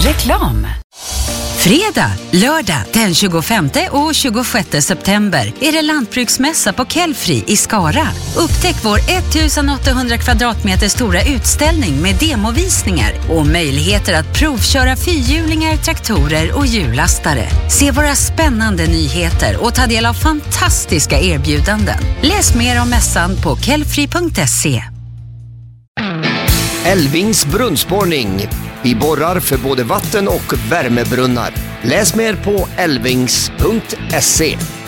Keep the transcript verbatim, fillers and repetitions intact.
Reklam. Fredag, lördag den tjugofemte och tjugosjätte september är det lantbruksmässa på Kellfri i Skara. Upptäck vår ettusenåttahundra kvadratmeter stora utställning med demovisningar och möjligheter att provköra fyrhjulingar, traktorer och hjullastare. Se våra spännande nyheter och ta del av fantastiska erbjudanden. Läs mer om mässan på kellfri punkt se. Älvings brunnsborrning. Vi borrar för både vatten- och värmebrunnar. Läs mer på älvings punkt se.